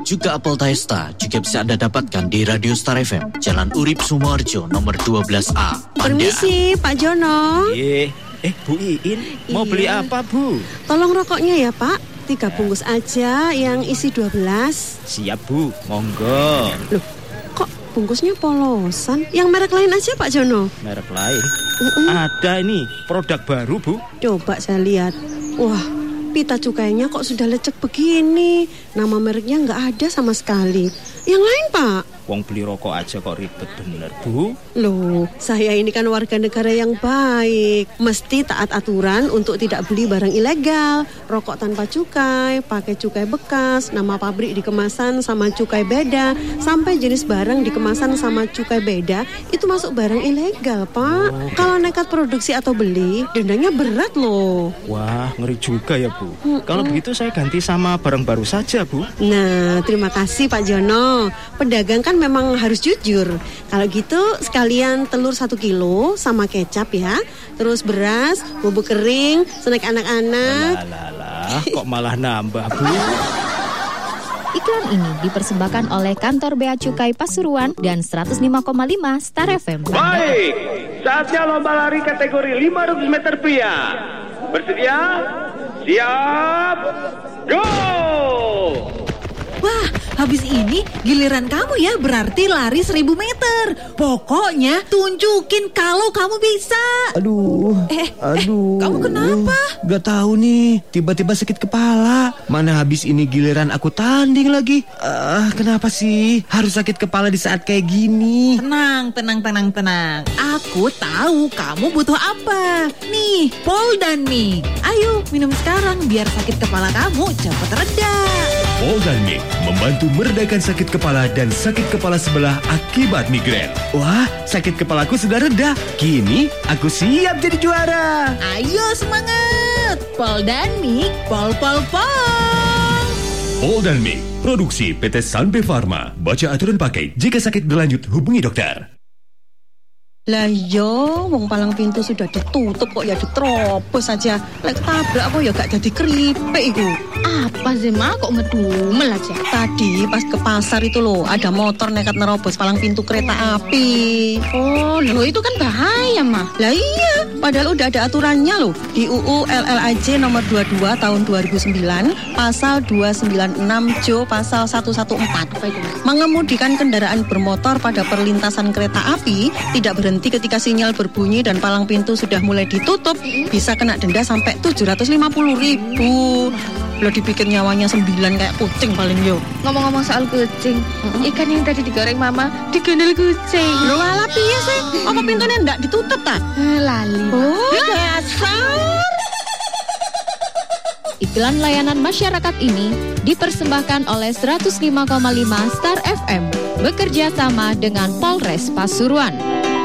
juga apel Taesta juga bisa Anda dapatkan di Radio Star FM, Jalan Urip Sumoharjo, nomor 12A. Permisi, Pak Jono. Bu Iin, mau beli apa, Bu? Tolong rokoknya ya, Pak. 3 bungkus aja yang isi 12. Siap, Bu. Monggo. Loh, kok bungkusnya polosan? Yang merek lain aja, Pak Jono. Merek lain? Ada ini, produk baru, Bu. Coba saya lihat. Wah, pita cukainya kok sudah lecek begini. Nama mereknya nggak ada sama sekali. Yang lain, Pak? Wong beli rokok aja kok ribet bener, Bu. Loh, saya ini kan warga negara yang baik. Mesti taat aturan untuk tidak beli barang ilegal. Rokok tanpa cukai, pakai cukai bekas, nama pabrik di kemasan sama cukai beda, sampai jenis barang di kemasan sama cukai beda, itu masuk barang ilegal, Pak. Kalau nekat produksi atau beli, dendanya berat loh. Wah, ngeri juga ya, Bu. Kalau begitu saya ganti sama barang baru saja, Bu. Nah, terima kasih Pak Jono. Pedagang kan memang harus jujur. Kalau gitu sekalian telur 1 kilo sama kecap ya. Terus beras, bubuk kering, snack anak-anak. Lah, kok malah nambah, Bu? Iklan ini dipersembahkan oleh Kantor Bea Cukai Pasuruan dan 105,5 Star FM. Baik, saatnya lomba lari kategori 500 meter pria. Bersedia? Siap, go! Wah, habis ini giliran kamu ya, berarti lari 1000 meter. Pokoknya tunjukin kalau kamu bisa. Aduh. Kamu kenapa? Gak tahu nih, tiba-tiba sakit kepala. Mana habis ini giliran aku tanding lagi. Kenapa sih harus sakit kepala di saat kayak gini? Tenang. Aku tahu kamu butuh apa. Nih, Poldanmik. Ayo minum sekarang biar sakit kepala kamu cepat reda. Poldanmik membantu meredakan sakit kepala dan sakit kepala sebelah akibat migrain. Wah, sakit kepalaku sudah reda. Kini aku siap jadi juara. Ayo semangat. Poldanmik, pol. Poldanmik, produksi PT Sanbe Pharma. Baca aturan pakai. Jika sakit berlanjut, hubungi dokter. Lah yo, wong palang pintu sudah ditutup kok ya diterobos aja. Lek tabrak apa ya gak jadi keripik iku. Apa sih, Ma? Kok ngedumel aja? Tadi pas ke pasar itu loh, ada motor nekat nerobos palang pintu kereta api. Oh, loh itu kan bahaya, Ma. Lah iya, padahal udah ada aturannya loh. Di UU LLAJ nomor 22 tahun 2009, pasal 296 Jo pasal 114. Mengemudikan kendaraan bermotor pada perlintasan kereta api tidak berhenti ketika sinyal berbunyi dan palang pintu sudah mulai ditutup, bisa kena denda sampai 750.000. Lo dipikir nyawanya 9 kayak kucing paling yo. Ngomong-ngomong soal kucing, ikan yang tadi digoreng Mama digendel kucing. Lo ala piye sih? Apa pintunya ndak ditutup ta? Lali. Oh, dasar. Iklan layanan masyarakat ini dipersembahkan oleh 105,5 Star FM bekerja sama dengan Polres Pasuruan.